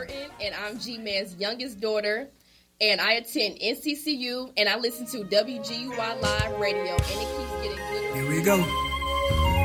Burton, and I'm G-Man's youngest daughter. And I attend NCCU, and I listen to WGUY Live Radio, and it keeps getting good. Here we go.